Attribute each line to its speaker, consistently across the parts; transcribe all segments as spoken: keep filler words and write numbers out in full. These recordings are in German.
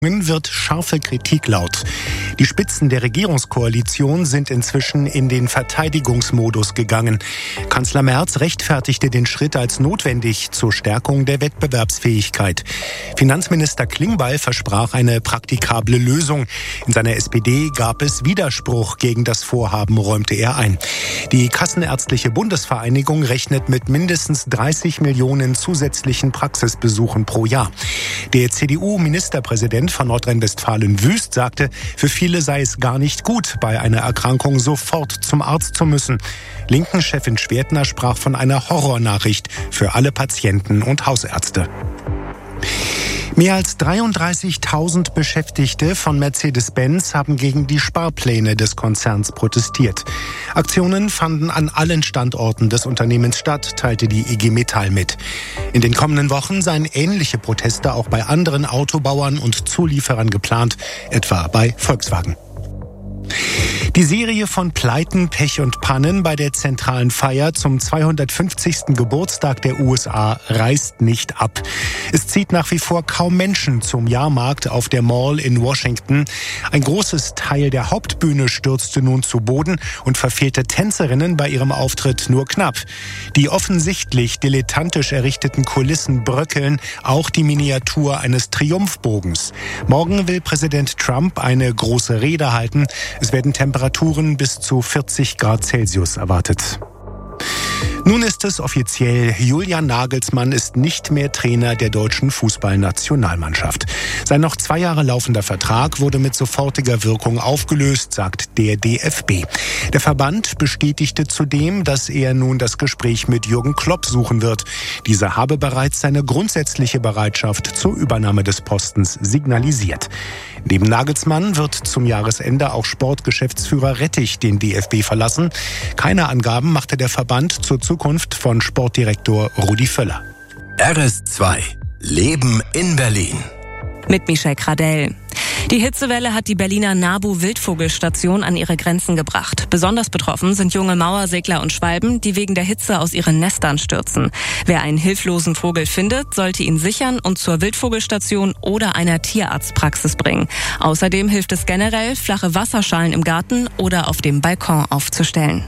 Speaker 1: wird scharfe Kritik laut. Die Spitzen der Regierungskoalition sind inzwischen in den Verteidigungsmodus gegangen. Kanzler Merz rechtfertigte den Schritt als notwendig zur Stärkung der Wettbewerbsfähigkeit. Finanzminister Klingbeil versprach eine praktikable Lösung. In seiner S P D gab es Widerspruch gegen das Vorhaben, räumte er ein. Die Kassenärztliche Bundesvereinigung rechnet mit mindestens dreißig Millionen zusätzlichen Praxisbesuchen pro Jahr. Der C D U-Ministerpräsident von Nordrhein-Westfalen-Wüst sagte, für viele sei es gar nicht gut, bei einer Erkrankung sofort zum Arzt zu müssen. Linken-Chefin Schwertner sprach von einer Horrornachricht für alle Patienten und Hausärzte. Mehr als dreiunddreißigtausend Beschäftigte von Mercedes-Benz haben gegen die Sparpläne des Konzerns protestiert. Aktionen fanden an allen Standorten des Unternehmens statt, teilte die I G Metall mit. In den kommenden Wochen seien ähnliche Proteste auch bei anderen Autobauern und Zulieferern geplant, etwa bei Volkswagen. Die Serie von Pleiten, Pech und Pannen bei der zentralen Feier zum zweihundertfünfzigsten Geburtstag der U S A reißt nicht ab. Es zieht nach wie vor kaum Menschen zum Jahrmarkt auf der Mall in Washington. Ein großes Teil der Hauptbühne stürzte nun zu Boden und verfehlte Tänzerinnen bei ihrem Auftritt nur knapp. Die offensichtlich dilettantisch errichteten Kulissen bröckeln, auch die Miniatur eines Triumphbogens. Morgen will Präsident Trump eine große Rede halten. Es werden Temperaturen bis zu vierzig Grad Celsius erwartet. Nun ist es offiziell, Julian Nagelsmann ist nicht mehr Trainer der deutschen Fußballnationalmannschaft. Sein noch zwei Jahre laufender Vertrag wurde mit sofortiger Wirkung aufgelöst, sagt der D F B. Der Verband bestätigte zudem, dass er nun das Gespräch mit Jürgen Klopp suchen wird. Dieser habe bereits seine grundsätzliche Bereitschaft zur Übernahme des Postens signalisiert. Neben Nagelsmann wird zum Jahresende auch Sportgeschäftsführer Rettich den D F B verlassen. Keine Angaben machte der Verband zur Zukunft von Sportdirektor Rudi Völler.
Speaker 2: R S zwei Leben in Berlin.
Speaker 3: Mit Michelle Kradell. Die Hitzewelle hat die Berliner Nabu-Wildvogelstation an ihre Grenzen gebracht. Besonders betroffen sind junge Mauersegler und Schwalben, die wegen der Hitze aus ihren Nestern stürzen. Wer einen hilflosen Vogel findet, sollte ihn sichern und zur Wildvogelstation oder einer Tierarztpraxis bringen. Außerdem hilft es generell, flache Wasserschalen im Garten oder auf dem Balkon aufzustellen.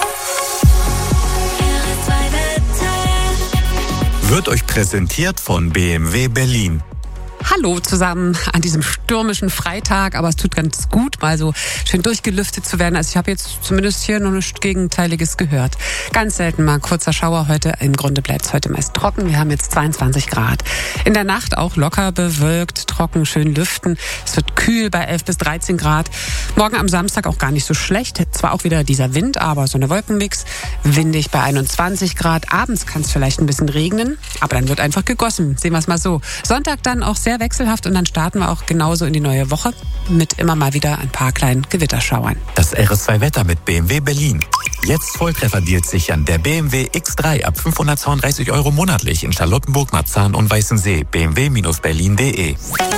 Speaker 2: Wird euch präsentiert von B M W Berlin.
Speaker 4: Hallo zusammen an diesem stürmischen Freitag, aber es tut ganz gut, mal so schön durchgelüftet zu werden. Also ich habe jetzt zumindest hier noch nichts Gegenteiliges gehört. Ganz selten mal ein kurzer Schauer heute. Im Grunde bleibt es heute meist trocken. Wir haben jetzt zweiundzwanzig Grad. In der Nacht auch locker bewölkt, trocken, schön lüften. Es wird kühl bei elf bis dreizehn Grad. Morgen am Samstag auch gar nicht so schlecht. Zwar auch wieder dieser Wind, aber so eine Wolkenmix. Windig bei einundzwanzig Grad. Abends kann es vielleicht ein bisschen regnen, aber dann wird einfach gegossen. Sehen wir es mal so. Sonntag dann auch sehr wechselhaft und dann starten wir auch genauso in die neue Woche mit immer mal wieder ein paar kleinen Gewitterschauern.
Speaker 2: Das R S zwei Wetter mit B M W Berlin. Jetzt Volltreffer-Deals sichern. Der B M W X drei ab fünfhundertzweiunddreißig Euro monatlich in Charlottenburg, Marzahn und Weißensee. b m w berlin punkt d e.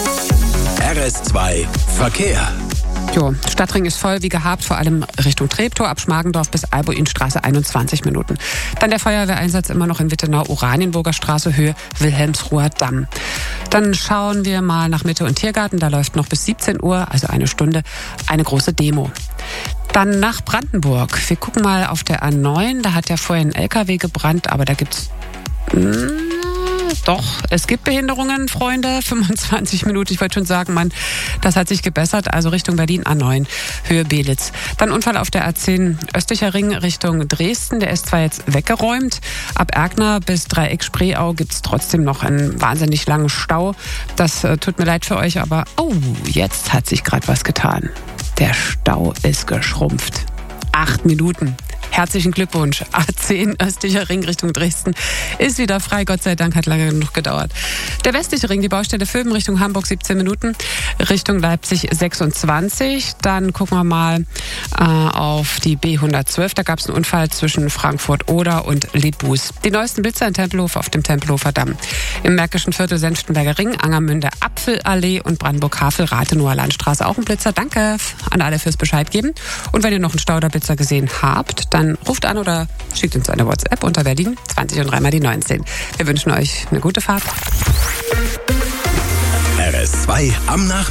Speaker 2: R S zwei Verkehr.
Speaker 4: Jo, Stadtring ist voll wie gehabt, vor allem Richtung Treptow, ab Schmargendorf bis Albuinstraße einundzwanzig Minuten. Dann der Feuerwehreinsatz immer noch in Wittenau, Oranienburger Straße, Höhe Wilhelmsruher Damm. Dann schauen wir mal nach Mitte und Tiergarten, da läuft noch bis siebzehn Uhr, also eine Stunde, eine große Demo. Dann nach Brandenburg. Wir gucken mal auf der A neun, da hat ja vorher ein L K W gebrannt, aber da gibt's... Mh, Doch, es gibt Behinderungen, Freunde, fünfundzwanzig Minuten, ich wollte schon sagen, Mann, das hat sich gebessert, also Richtung Berlin A neun, Höhe Belitz. Dann Unfall auf der A zehn, östlicher Ring Richtung Dresden, der ist zwar jetzt weggeräumt, ab Erkner bis Dreieck Spreeau gibt's trotzdem noch einen wahnsinnig langen Stau. Das äh, tut mir leid für euch, aber oh, jetzt hat sich gerade was getan. Der Stau ist geschrumpft. Acht Minuten. Herzlichen Glückwunsch. A zehn, östlicher Ring Richtung Dresden, ist wieder frei. Gott sei Dank, hat lange genug gedauert. Der westliche Ring, die Baustelle Vöben Richtung Hamburg, siebzehn Minuten. Richtung Leipzig sechsundzwanzig. Dann gucken wir mal äh, auf die B hundertzwölf. Da gab es einen Unfall zwischen Frankfurt-Oder und Lebus. Die neuesten Blitzer in Tempelhof auf dem Tempelhofer Damm. Im Märkischen Viertel Senftenberger Ring, Angermünde Apfelallee und Brandenburg-Havel, Rathenower Landstraße. Auch ein Blitzer. Danke an alle fürs Bescheid geben. Und wenn ihr noch einen Stauderblitzer gesehen habt, dann ruft an oder schickt uns eine WhatsApp unter Berlin zwanzig und dreimal die neunzehn. Wir wünschen euch eine gute Fahrt.
Speaker 2: R
Speaker 5: S zwei am Nachmittag.